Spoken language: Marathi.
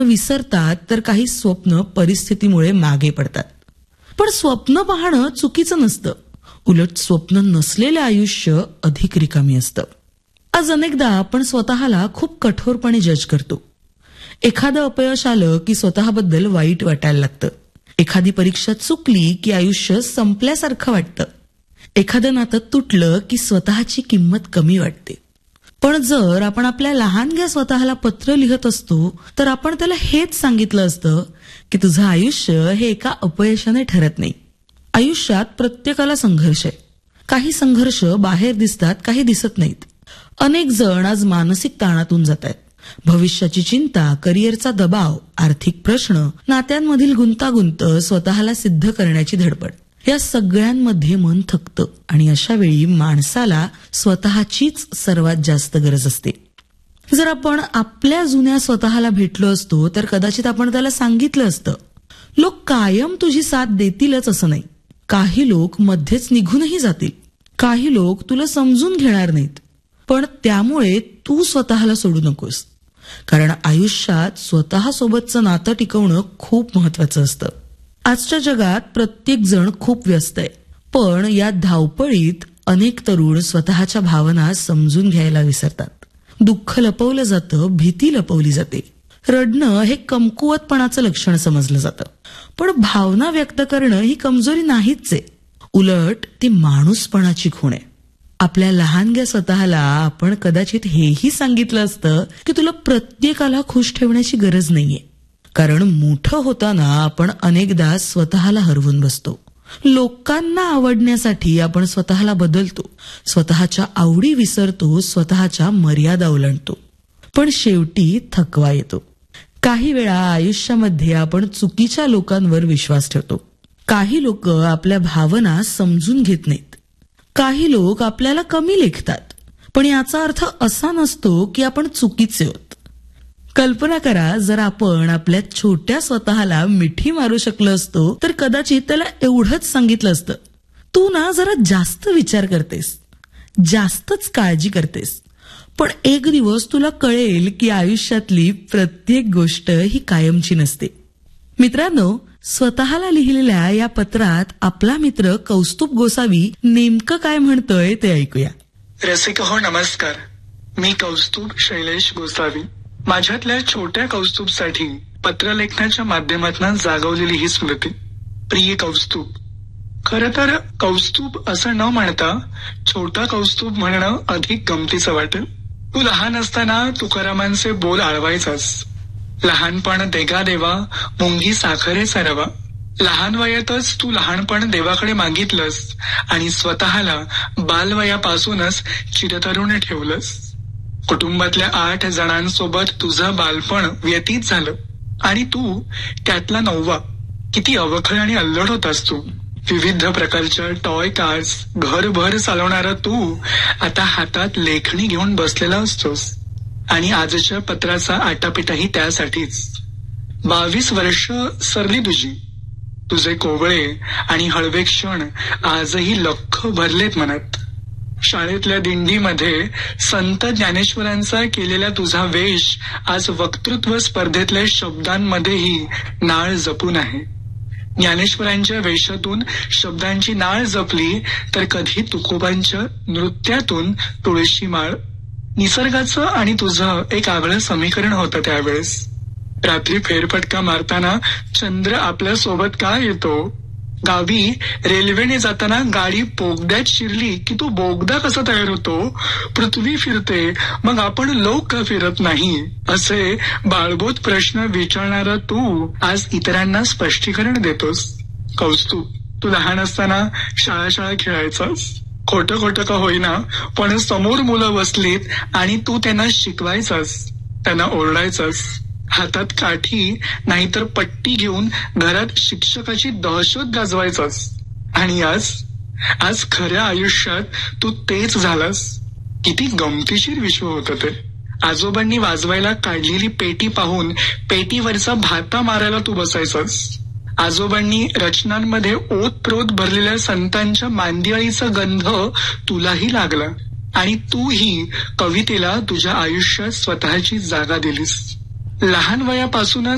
विसरतात तर काही स्वप्न परिस्थितीमुळे मागे पडतात. पण स्वप्न पाहणं चुकीचं नसतं. उलट स्वप्न नसलेलं आयुष्य अधिक रिकामी असतं. आज अनेकदा आपण स्वतःला खूप कठोरपणे जज करतो. एखादं अपयश आलं की स्वतःबद्दल वाईट वाटायला लागतं. एखादी परीक्षा चुकली की आयुष्य संपल्यासारखं वाटतं. एखादं नातं तुटलं की स्वतःची किंमत कमी वाटते. पण जर आपण आपल्या लहानग्या स्वतःला पत्र लिहित असतो तर आपण त्याला हेच सांगितलं असतं की तुझं आयुष्य हे एका अपयशाने ठरत नाही. आयुष्यात प्रत्येकाला संघर्ष आहे. काही संघर्ष बाहेर दिसतात, काही दिसत नाहीत. अनेक जण आज मानसिक ताणातून जात आहेत. भविष्याची चिंता, करिअरचा दबाव, आर्थिक प्रश्न, नात्यांमधील गुंतागुंत, स्वतःला सिद्ध करण्याची धडपड, या सगळ्यांमध्ये मन थकतं. आणि अशा वेळी माणसाला स्वतःचीच सर्वात जास्त गरज असते. जर आपण आपल्या जुन्या स्वतःला भेटलो असतो तर कदाचित आपण त्याला सांगितलं असतं, लोक कायम तुझी साथ देतीलच असं नाही. काही लोक मध्येच निघूनही जातील. काही लोक तुला समजून घेणार नाहीत. पण त्यामुळे तू स्वतःला सोडू नकोस. कारण आयुष्यात स्वतःसोबतचं नातं टिकवणं खूप महत्वाचं असतं. आजच्या जगात प्रत्येक जण खूप व्यस्त आहे. पण या धावपळीत अनेक तरुण स्वतःच्या भावना समजून घ्यायला विसरतात. दुःख लपवलं जातं, भीती लपवली जाते. रडणं हे कमकुवतपणाचं लक्षण समजलं जातं. पण भावना व्यक्त करणं ही कमजोरी नाहीच आहे. उलट ती माणूसपणाची खूण आहे. आपल्या लहानग्या स्वतःला आपण कदाचित हेही सांगितलं असतं की तुला प्रत्येकाला खुश ठेवण्याची गरज नाहीये. कारण मोठं होताना आपण अनेकदा स्वतःला हरवून बसतो. लोकांना आवडण्यासाठी आपण स्वतःला बदलतो. स्वतःच्या आवडी विसरतो, स्वतःच्या मर्यादा ओलांडतो. पण शेवटी थकवा येतो. काही वेळा आयुष्यामध्ये आपण चुकीच्या लोकांवर विश्वास ठेवतो. काही लोक आपल्या भावना समजून घेत नाहीत. काही लोक आपल्याला कमी लेखतात. पण याचा अर्थ असा नसतो की आपण चुकीचे आहोत. कल्पना करा, जर आपण आपल्या छोट्या स्वतःला मिठी मारू शकलो असतो तर कदाचित त्याला एवढंच सांगितलं असतं, तू ना जरा जास्त विचार करतेस, जास्तच काळजी करतेस. पण एक दिवस तुला कळेल की आयुष्यातली प्रत्येक गोष्ट ही कायमची नसते. मित्रांनो, स्वतःला लिहिलेल्या या पत्रात आपला मित्र कौस्तुभ गोसावी नेमकं काय म्हणतोय ते ऐकूया. रसिक हो, नमस्कार. मी कौस्तुभ शैलेश गोसावी. माझ्यातल्या छोट्या कौस्तुभसाठी पत्रलेखनाच्या माध्यमातून जागवलेली ही स्मृती. प्रिय कौस्तुभ, खरं तर कौस्तुभ असं न म्हणता छोटा कौस्तुभ म्हणणं अधिक गमतीचं वाटेल. तू लहान असताना तुकारामांचे बोल आळवायचास. लहानपण देगा देवा, मुंगी साखरे सरवा. लहान वयातच तू लहानपण देवाकडे मागितलंस आणि स्वतःला बालवयापासूनच चिरतरुण ठेवलंस. कुटुंबातल्या 8 जणांसोबत तुझं बालपण व्यतीत झालं आणि तू त्यातला 9वा. किती अवखळ आणि अल्लड होतास तू. विविध प्रकारच्या टॉय कार्स घरभर चालवणारा तू आता हातात लेखणी घेऊन बसलेला असतोस. आणि आजच्या पत्राचा आटापिटाही त्यासाठीच. 22 वर्ष सरली तुझी. तुझे कोवळे आणि हळवे क्षण आजही लख्ख भरलेत मनात. शाळेतल्या दिंडीमध्ये संत ज्ञानेश्वरांचा केलेला तुझा वेश आज वक्तृत्व स्पर्धेतल्या शब्दांमध्येही नाळ जपून आहे. ज्ञानेश्वरांच्या वेशातून शब्दांची नाळ जपली तर कधी तुकोबांच्या नृत्यातून तुळशी माळ. निसर्गाचं आणि तुझं एक आगळं समीकरण होतं त्यावेळेस. रात्री फेरफटका मारताना चंद्र आपल्या सोबत का येतो. गावी रेल्वेने जाताना गाडी बोगद्यात शिरली की तो बोगदा कसा तयार होतो. पृथ्वी फिरते मग आपण लोक का फिरत नाही. असे बाळबोध प्रश्न विचारणारा तू आज इतरांना स्पष्टीकरण देतोस. कौस्तुभ, तू लहान असताना शाळा खेळायचास. खोटं खोटं का होईना, पण समोर मुलं बसलीत आणि तू त्यांना शिकवायचास, त्यांना ओरडायचास. हातात काठी नाहीतर पट्टी घेऊन घरात शिक्षकाची दहशत गाजवायचास. आणि आज खऱ्या आयुष्यात तू तेच झालास. किती गमतीशीर विश्व होतं ते. आजोबांनी वाजवायला काढलेली पेटी पाहून पेटीवरचा भाता मारायला तू बसायचास. आजोबांनी रचनांमध्ये ओतप्रोत भरलेल्या संतांच्या मांदियाळीचा गंध तुलाही लागला आणि तूही कवितेला तुझ्या आयुष्यात स्वतःची जागा दिलीस. लहान वयापासूनच